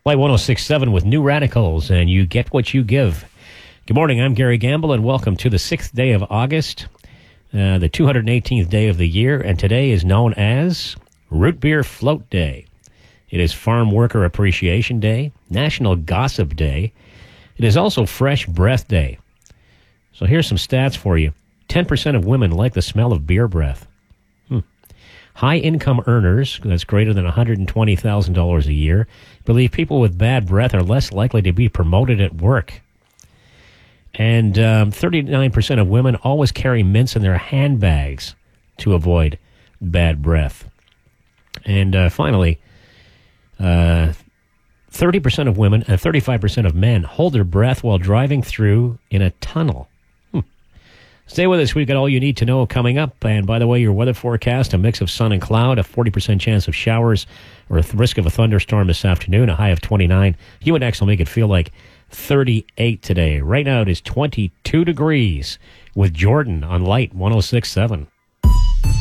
Play 106.7 with New Radicals, and you get what you give. Good morning, I'm Gary Gamble, and welcome to the 6th day of August, the 218th day of the year, and today is known as Root Beer Float Day. It is Farm Worker Appreciation Day, National Gossip Day. It is also Fresh Breath Day. So here's some stats for you. 10% of women like the smell of beer breath. High-income earners, that's greater than $120,000 a year, believe people with bad breath are less likely to be promoted at work. And 39% of women always carry mints in their handbags to avoid bad breath. And finally, 30% of women and 35% of men hold their breath while driving through in a tunnel. Stay with us. We've got all you need to know coming up. And by the way, your weather forecast, a mix of sun and cloud, a 40% chance of showers or a risk of a thunderstorm this afternoon, a high of 29. UNX will make it feel like 38 today. Right now it is 22 degrees with Jordan on Light 106.7.